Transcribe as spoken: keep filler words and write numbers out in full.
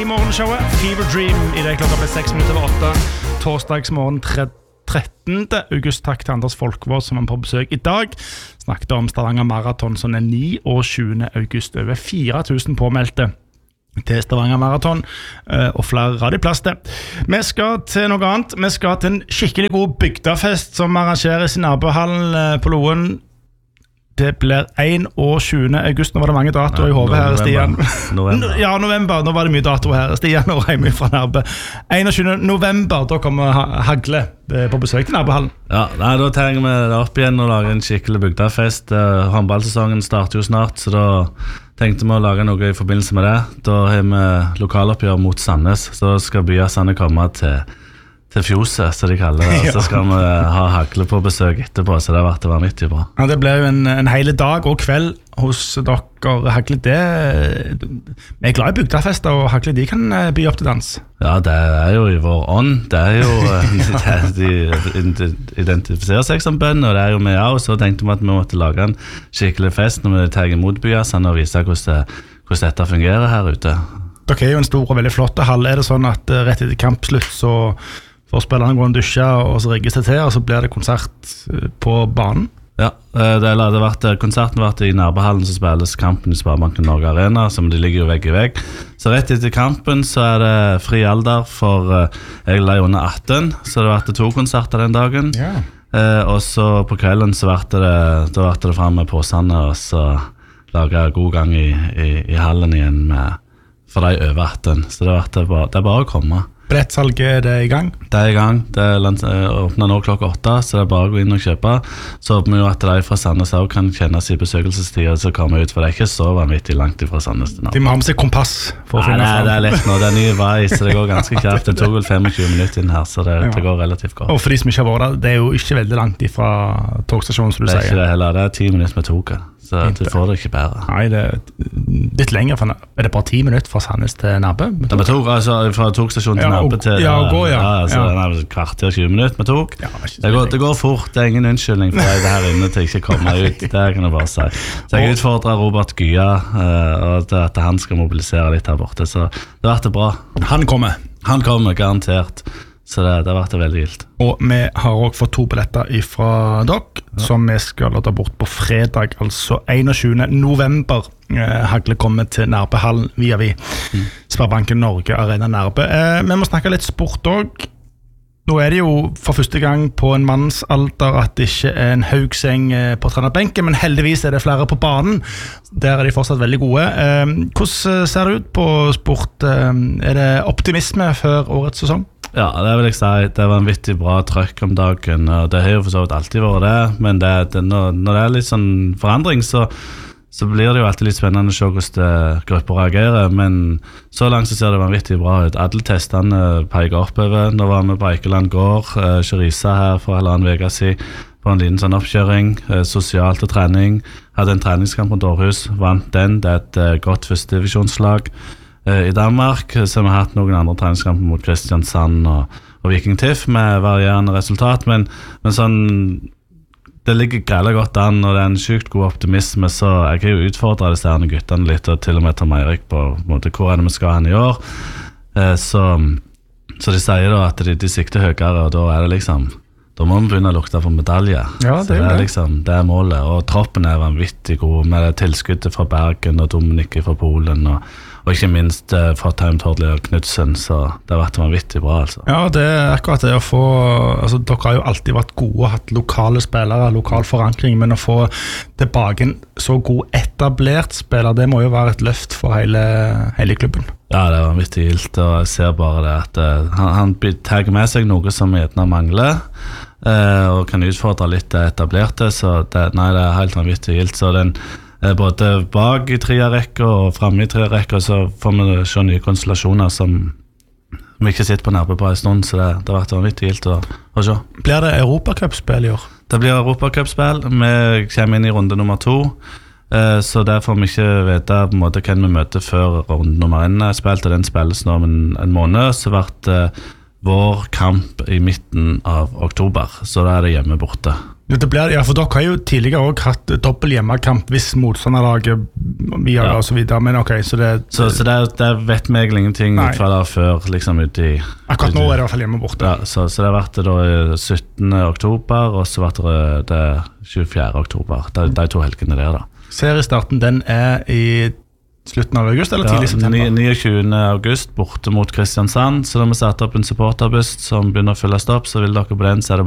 i morgenshowet Fever Dream i det klokka ble seks minutter over åtte torsdagsmorgen trettende august. Takk til Anders Folkvård som var på besøk i dag. Snakket om Stavanger Marathon som er ni og tjuende august. Over fire tusen påmeldte til Stavanger Marathon, og flere radioplass til. Vi skal til noe annet. Vi skal til en skikkelig god bygdafest som arrangeres i nabohallen på Loen. Det blir en og tjuende august. Nå var det mange datoer i hovedet her, Stian. November. Ja, november. Nå var det mye datoer her. Stian og Reimi fra Nærbe. en og tjuende november, da kommer Hagle på besøk til Nærbehallen. Ja, nei, da tenker vi det opp igjen og lage en skikkelig bygdafest. Håndballsesongen starter jo snart, så da tenkte vi å lage noe i forbindelse med det. Da har vi lokaloppgjør mot Sandnes, så da skal byasene komme til til fjoset, så de kaller det. Ja. Så skal vi ha Hagle på besøk etterpå, så det har vært det vanvittig bra. Ja, det ble jo en, en hele dag og kveld hos dere. Hagle, det vi er glad i bygdafester, og Hagle, de kan by opp til dans. Ja, det er jo i vår ånd. Det er jo de, de identifiserer seg som bønn, og det er jo vi også. Så tenkte vi at vi måtte lage en skikkelig fest når vi tar imot byasene og viser hvordan, det, hvordan dette fungerer her ute. Dere er jo en stor og veldig flott hall. Er det sånn at rett etter kampslutt så får spillerne gå og dusje, og så rigges det til, og så blir det konsert på banen? Ja, det har vært, konserten har vært i Nærbehallen, så spilles kampen i Sparebanken Norge Arena, som de ligger jo vegg i vegg. Så rett etter kampen så er det fri alder for jeg er under atten, så det har vært to konserter den dagen. Ja. Eh, og så på kvelden så ble det, da ble det frem med påsene, og så lager jeg god gang i, i, i hallen igjen med, for de over atten. Så det, det, bare, det er bare å komme. Brettsalget, er det i gang? Det er i gang. Det åpner nå klokka åtte, så det er bare å gå inn og kjøpe. Så håper vi jo at de fra Sandnes også kan kjennes i besøkelsestid, så kommer vi ut, for det er ikke så vanvittig langt fra Sandnes til nå. De må ha med seg kompass for å finne frem. Nei, det er lett nå. Det er ny vei, så det går ganske kjapt. Det tok vel femogtjue minutter inn her, så det, ja. Det går relativt godt. Og for de som ikke har vært der, det er jo ikke veldig langt fra togstasjonen, som du sier. Det er ikke det heller. Det er ti minutter med toget. Så du får det ikke bedre. Nei, det er litt lenger. For, er det bare ti minutter fra Sandnes til Nærbe? Det er tog, altså fra togstasjonen til ja, Nærbe til ja, og gå, ja. Ja, altså, ja. Det er kvarter tjue minutter med tog. Ja, det, det, går, det går fort, det er ingen unnskyldning for deg her inne til ikke å komme ut. Det kan jeg bare si. Så jeg utfordrer Robert Gya uh, og at han skal mobilisere litt her borte. Så det har vært bra. Han kommer. Han kommer, garantert. Så det, det har vært veldig gilt. Og vi har også fått to billetter fra dere, ja. Som vi skal lade bort på fredag, altså en og tjuende november. Eh, Hagle kommer til Nærbehallen via vi. Mm. Sparebanken Norge Arena Nærbe. Eh, vi må snakke litt sport også. Nå er det jo for første gang på en mannsalder at det ikke er en haugseng på trenerbenken, men heldigvis er det flere på banen. Der er de fortsatt veldig gode. Eh, hvordan ser det ut på sport? Eh, er det optimisme før årets sesong? Ja, det vil jeg si. Det var en vittig bra trøkk om dagen, og det har jo for så vidt alltid vært det, men det, det, når, når det er litt sånn forandring, så, så blir det jo alltid litt spennende å se hvordan grupper reagerer, men så langt så ser det vanvittig bra ut. Alle testene peker oppover. Nå var vi på Eikeland gård, Kjørisa her for halvannen veka siden, på en liten sånn oppkjøring, sosialt og trening. Hadde en treningskamp på Århus, vant den. Det er et godt førstedivisjonslag i Danmark, så vi har hatt noen andre treningskamper mot Kristiansand og, og Viking Tiff med varierende resultat, men, men sånn, det ligger greit godt an, og det er en sykt god optimisme, så jeg kan jo utfordre disse her guttene litt, og til og med Tom Eirik på, på måte, hvor er det vi skal hen i år, eh, så, så de sier da at de, de sikter høyere, og da er det liksom, da må vi begynne å lukte på medalje. Ja, det, det, er er liksom, det er målet, og troppen er vanvittig god, med det tilskuddet fra Bergen og Dominik fra Polen, og Og ikke minst uh, fra Time Tordler Knudsen, så det har vært vanvittig bra, altså. Ja, det er akkurat det å få, altså dere har jo alltid vært gode, hatt lokale spillere, lokal forankring, men å få tilbake en så god etablert spiller, det må jo være et løft for hele, hele klubben. Ja, det er vanvittig gilt, og jeg ser bare det at uh, han, han tagger med seg noe som gjerne mangler, uh, og kan utfordre litt det etablerte, så det, nei, det er helt vanvittig gilt, så den både bak i tre-rekka og fremme i tre-rekka, så får vi se nye konstellasjoner som vi ikke sitter på nærme på en stund, så det, det har vært vanvittig gilt å, å se. Blir det Europacup-spill i år? Det blir Europacup-spill. Vi kommer inn i runde nummer to, så der får vi ikke vite på en måte hvem vi møter før runde nummer en er spilt, og den spilles nå om en, en måned, så ble det vår kamp i midten av oktober, så da er det hjemme borte. Det blir, ja, for dere har jo tidligere også hatt dobbelt hjemmekamp hvis motstanderlaget via Ja. og så videre, men ok, så det... Så, så det, det vet vi egentlig ingenting Nei. hva det er før, liksom ute i... Akkurat nå ute i- er det i hvert fall hjemme borte. Ja, så, så det har vært det da i syttende oktober, og så ble det det tjuefjerde oktober. De, de to helgene der da. Seriestarten, den er i slutten av august, eller tidlig september? ni- niogtjuende august borte mot Kristiansand, så da har vi satt opp en supporterbuss som begynner å fylles opp, så vil dere på den, så er det